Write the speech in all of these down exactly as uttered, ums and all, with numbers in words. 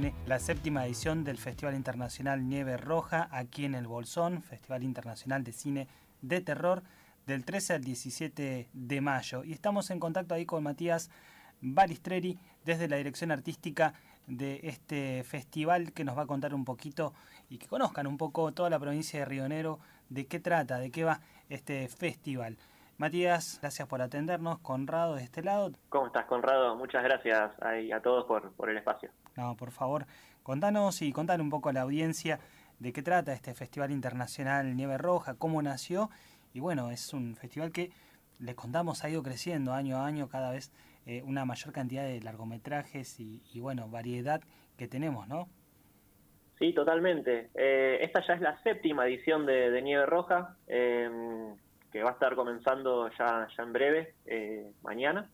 viene la séptima edición del Festival Internacional Nieve Roja aquí en el Bolsón, Festival Internacional de Cine de Terror, del trece al diecisiete de mayo. Y estamos en contacto ahí con Matías Balistreri desde la dirección artística de este festival, que nos va a contar un poquito y que conozcan un poco toda la provincia de Río Negro de qué trata, de qué va este festival. Matías, gracias por atendernos. Conrado de este lado. ¿Cómo estás, Conrado? Muchas gracias a, a todos por, por el espacio. No, por favor, contanos y contar un poco a la audiencia de qué trata este Festival Internacional Nieve Roja, cómo nació. Y bueno, es un festival que, les contamos, ha ido creciendo año a año, cada vez eh, una mayor cantidad de largometrajes y, y bueno, variedad que tenemos, ¿no? Sí, totalmente. Eh, esta ya es la séptima edición de, de Nieve Roja, eh, que va a estar comenzando ya, ya en breve, eh, mañana.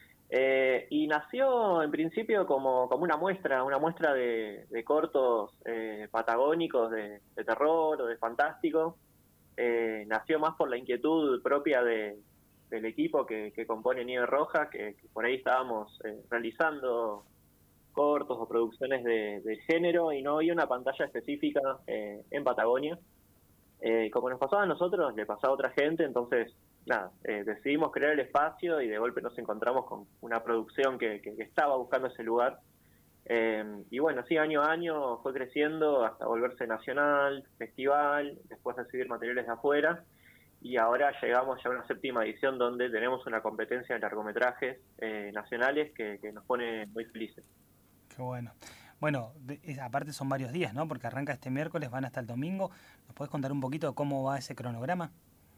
Eh, y nació en principio como, como una muestra, una muestra de, de cortos eh, patagónicos, de, de terror o de fantástico. Eh, nació más por la inquietud propia de, del equipo que, que compone Nieve Roja, que, que por ahí estábamos eh, realizando cortos o producciones de, del género y no había una pantalla específica eh, en Patagonia. Eh, como nos pasaba a nosotros, le pasaba a otra gente, entonces nada, eh, decidimos crear el espacio y de golpe nos encontramos con una producción que, que, que estaba buscando ese lugar. Eh, y bueno, sí, año a año fue creciendo hasta volverse nacional, festival, después recibir materiales de afuera, y ahora llegamos ya a una séptima edición donde tenemos una competencia de largometrajes eh, nacionales que, que nos pone muy felices. Qué bueno. Bueno, de, es, aparte son varios días, ¿no? Porque arranca este miércoles, van hasta el domingo. ¿Nos podés contar un poquito cómo va ese cronograma?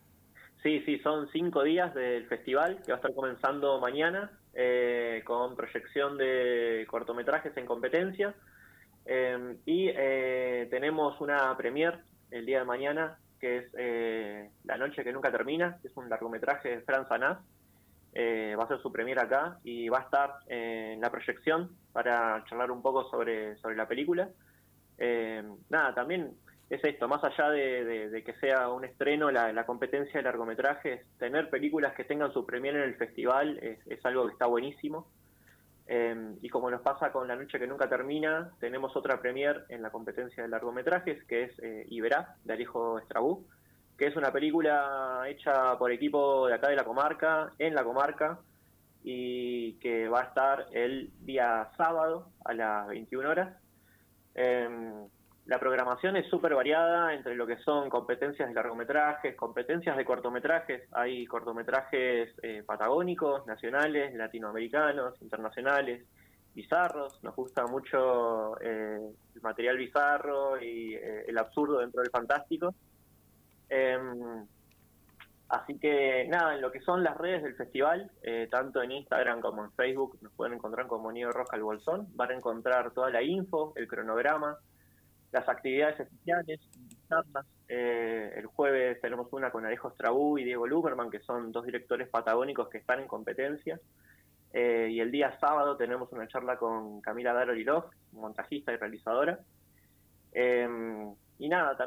Sí, sí, son cinco días del festival que va a estar comenzando mañana eh, con proyección de cortometrajes en competencia eh, y eh, tenemos una premier el día de mañana que es eh, La noche que nunca termina, que es un largometraje de Fran Sanás. Eh, va a ser su premier acá y va a estar eh, en la proyección para charlar un poco sobre, sobre la película. Eh, nada, también es esto, más allá de, de, de que sea un estreno, la, la competencia de largometrajes, tener películas que tengan su premier en el festival es, es algo que está buenísimo. Eh, y como nos pasa con La noche que nunca termina, tenemos otra premier en la competencia de largometrajes, que es eh, Iberá, de Alejo Estrabú, que es una película hecha por equipo de acá de la comarca, en la comarca, y que va a estar el día sábado a las veintiuna horas. Eh, la programación es súper variada entre lo que son competencias de largometrajes, competencias de cortometrajes. Hay cortometrajes eh, patagónicos, nacionales, latinoamericanos, internacionales, bizarros. Nos gusta mucho eh, el material bizarro y eh, el absurdo dentro del fantástico. Eh, así que nada, en lo que son las redes del festival, eh, tanto en Instagram como en Facebook, nos pueden encontrar como Nieve Roja El Bolsón. Van a encontrar toda la info, el cronograma, las actividades especiales, charlas. Eh, el jueves tenemos una con Alejo Estrabú y Diego Luberman, que son dos directores patagónicos que están en competencia. Eh, y el día sábado tenemos una charla con Camila Daro Lilov, montajista y realizadora. Eh, y nada,